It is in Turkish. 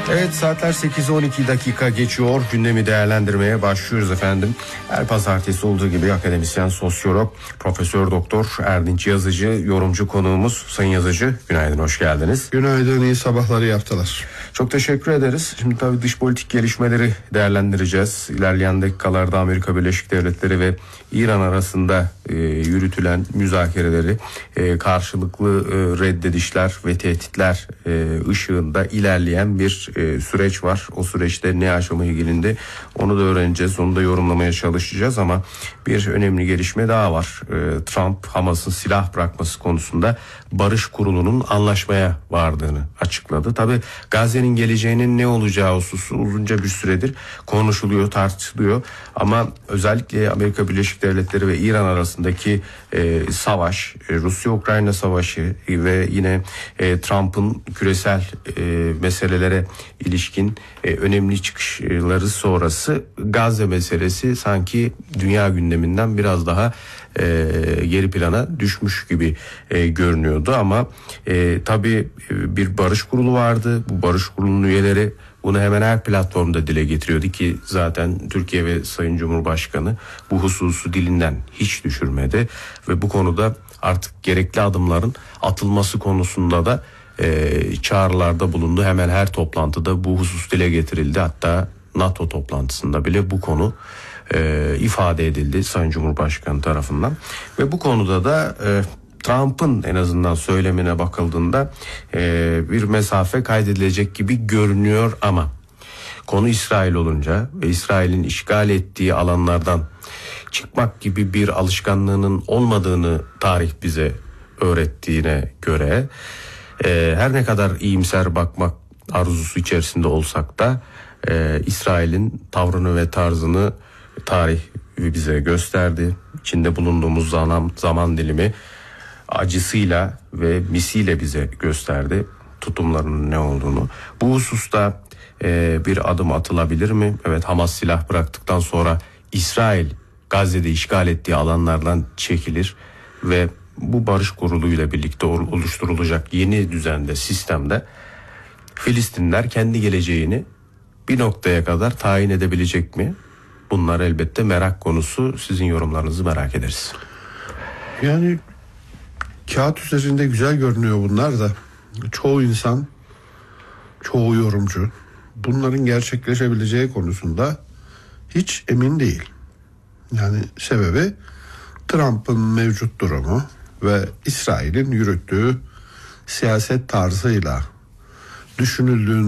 Evet, saatler 8:12 dakika geçiyor. Gündemi değerlendirmeye başlıyoruz efendim. Her pazartesi olduğu gibi akademisyen, sosyolog, Profesör Doktor Erdinç Yazıcı, yorumcu konuğumuz. Sayın Yazıcı, günaydın, hoş geldiniz. Günaydın, iyi sabahlar, iyi haftalar. Çok teşekkür ederiz. Şimdi tabii dış politik gelişmeleri değerlendireceğiz. İlerleyen dakikalarda Amerika Birleşik Devletleri ve İran arasında yürütülen müzakereleri, karşılıklı reddedişler ve tehditler ışığında ilerleyen bir süreç var. O süreçte ne aşamaya gelindi onu da öğreneceğiz. Onu da yorumlamaya çalışacağız ama bir önemli gelişme daha var. Trump, Hamas'ın silah bırakması konusunda Barış Kurulu'nun anlaşmaya vardığını açıkladı. Tabii Gazze'nin geleceğinin ne olacağı hususu uzunca bir süredir konuşuluyor, tartışılıyor. Ama özellikle Amerika Birleşik Devletleri ve İran arasındaki savaş, Rusya-Ukrayna savaşı ve yine Trump'ın küresel meselelere ilişkin önemli çıkışları sonrası Gazze meselesi sanki dünya gündeminden biraz daha geri plana düşmüş gibi görünüyordu ama tabii bir barış kurulu vardı. Bu barış kurulunun üyeleri bunu hemen her platformda dile getiriyordu ki zaten Türkiye ve Sayın Cumhurbaşkanı bu hususu dilinden hiç düşürmedi ve bu konuda artık gerekli adımların atılması konusunda da çağrılarda bulundu. Hemen her toplantıda bu husus dile getirildi. Hatta NATO toplantısında bile bu konu ifade edildi Sayın Cumhurbaşkanı tarafından. Ve bu konuda da Trump'ın en azından söylemine bakıldığında bir mesafe kaydedilecek gibi görünüyor ama konu İsrail olunca ve İsrail'in işgal ettiği alanlardan çıkmak gibi bir alışkanlığının olmadığını tarih bize öğrettiğine göre her ne kadar iyimser bakmak arzusu içerisinde olsak da İsrail'in tavrını ve tarzını tarih bize gösterdi. İçinde bulunduğumuz zaman dilimi acısıyla ve misiyle bize gösterdi tutumlarının ne olduğunu. Bu hususta bir adım atılabilir mi? Evet, Hamas silah bıraktıktan sonra İsrail Gazze'de işgal ettiği alanlardan çekilir ve bu barış kuruluyla birlikte oluşturulacak yeni düzende, sistemde Filistinler kendi geleceğini bir noktaya kadar tayin edebilecek mi? Bunlar elbette merak konusu. Sizin yorumlarınızı merak ederiz. Yani kağıt üzerinde güzel görünüyor bunlar da çoğu insan, çoğu yorumcu bunların gerçekleşebileceği konusunda hiç emin değil. Yani sebebi Trump'ın mevcut durumu ve İsrail'in yürüttüğü siyaset tarzıyla düşünüldüğünde